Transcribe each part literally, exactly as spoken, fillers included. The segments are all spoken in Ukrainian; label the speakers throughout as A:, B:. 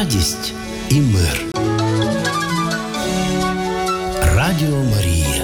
A: радість і мир. Радіо Марія.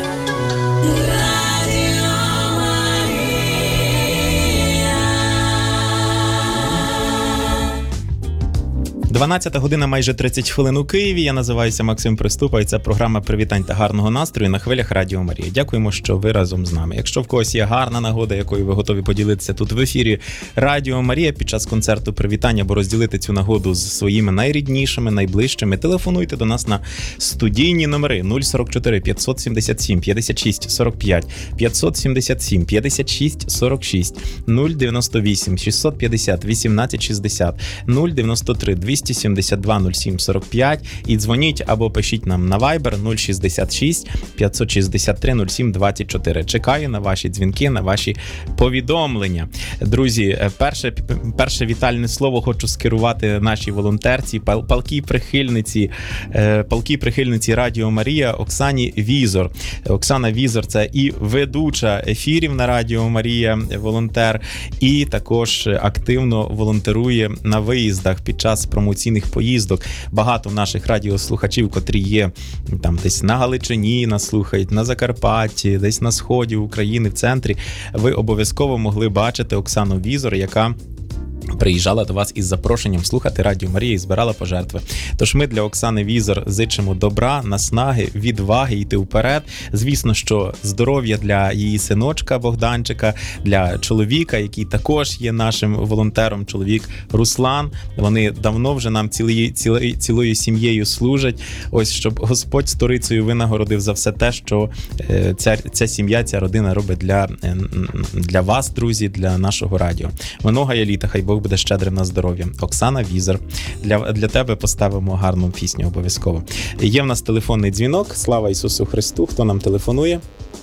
B: дванадцята година, майже тридцять хвилин у Києві. Я називаюся Максим Приступа, і це програма «Привітань та гарного настрою» на хвилях Радіо Марія. Дякуємо, що ви разом з нами. Якщо в когось є гарна нагода, якою ви готові поділитися тут в ефірі Радіо Марія під час концерту «Привітань» або розділити цю нагоду з своїми найріднішими, найближчими, телефонуйте до нас на студійні номери нуль сорок чотири п'ятсот сімдесят сім п'ятдесят шість сорок п'ять, п'ятсот сімдесят сім п'ятдесят шість сорок шість, нуль дев'яносто вісім шістсот п'ятдесят вісімнадцять шістдесят, нуль дев'яносто три двісті сімдесят два нуль сім сорок п'ять і дзвоніть або пишіть нам на Viber нуль шістдесят шість п'ятсот шістдесят три нуль сім двадцять чотири. Чекаю на ваші дзвінки, на ваші повідомлення. Друзі, перше, перше вітальне слово хочу скерувати нашій волонтерці, пал, палкій прихильниці, палкій прихильниці Радіо Марія Оксані Візор. Оксана Візор – це і ведуча ефірів на Радіо Марія, волонтер, і також активно волонтерує на виїздах під час промоційних поїздок. Багато наших радіослухачів, котрі є там десь на Галичині, нас слухають, на Закарпатті, десь на сході України, в центрі, ви обов'язково могли бачити Оксану Візор, яка приїжджала до вас із запрошенням слухати Радіо Марія і збирала пожертви. Тож ми для Оксани Візор зичимо добра, наснаги, відваги йти вперед. Звісно, що здоров'я для її синочка Богданчика, для чоловіка, який також є нашим волонтером, чоловік Руслан. Вони давно вже нам цілої, цілої, цілою сім'єю служать. Ось, щоб Господь сторицею винагородив за все те, що ця, ця сім'я, ця родина робить для, для вас, друзі, для нашого радіо. Многая літа, хай Бог буде щедрим на здоров'я. Оксана Візор, для, для тебе поставимо гарну пісню обов'язково. Є в нас телефонний дзвінок. Слава Ісусу Христу. Хто нам телефонує?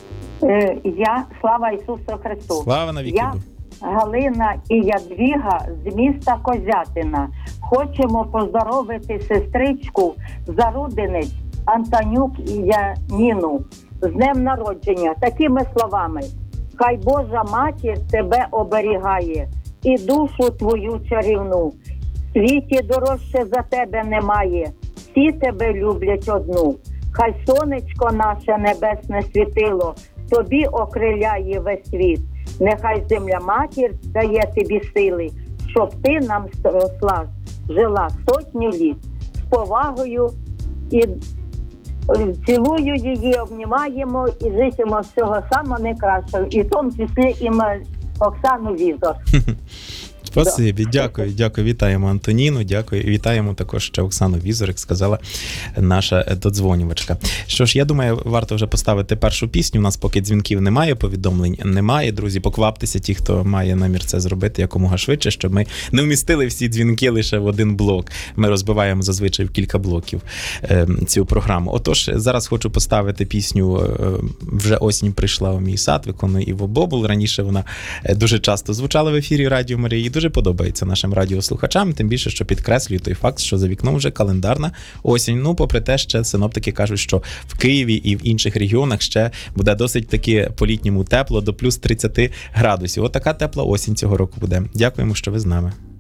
C: Е, я, слава Ісусу Христу.
B: Слава навіки.
C: Я Галина і Ядвіга з міста Козятина. Хочемо поздоровити сестричку Зарудинець Антонюк і Яніну з днем народження такими словами: хай Божа Матір тебе оберігає і душу твою чарівну. В світі дорожче за тебе немає, всі тебе люблять одну. Хай сонечко наше небесне світило тобі окриляє весь світ. Нехай земля матір дає тобі сили, щоб ти нам росла, жила сотню літ. З повагою і цілую її, обнімаємо і житимо всього самого найкращого. І в тому числі і ми Оксану Візор.
B: Спасибі, дякую, дякую, вітаємо Антоніну, дякую, і вітаємо також ще Оксану Візор, як сказала наша додзвонювачка. Що ж, я думаю, варто вже поставити першу пісню, у нас поки дзвінків немає, повідомлень немає, друзі, покваптеся ті, хто має намір це зробити якомога швидше, щоб ми не вмістили всі дзвінки лише в один блок, ми розбиваємо зазвичай в кілька блоків е, цю програму. Отож, зараз хочу поставити пісню е, «Вже осінь прийшла у мій сад», виконує Іво Бобул, раніше вона дуже часто звучала в ефірі Радіо Марії, дуже подобається нашим радіослухачам, тим більше, що підкреслює той факт, що за вікном вже календарна осінь. Ну, попри те, ще синоптики кажуть, що в Києві і в інших регіонах ще буде досить таки по-літньому тепло, до плюс тридцять градусів. Отака тепла осінь цього року буде. Дякуємо, що ви з нами.